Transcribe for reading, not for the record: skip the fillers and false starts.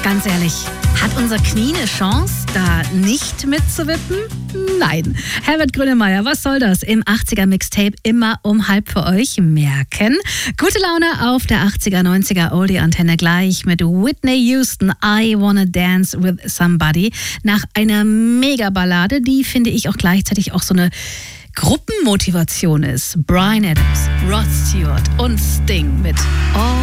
Ganz ehrlich, hat unser Knie eine Chance, da nicht mitzuwippen? Nein. Herbert Grönemeyer, was soll das? Im 80er Mixtape immer um 12:30 für euch merken. Gute Laune auf der 80er, 90er Oldie-Antenne gleich mit Whitney Houston, I Wanna Dance with Somebody. Nach einer Mega-Ballade, die finde ich auch gleichzeitig auch so eine Gruppenmotivation ist. Bryan Adams, Rod Stewart und Sting mit All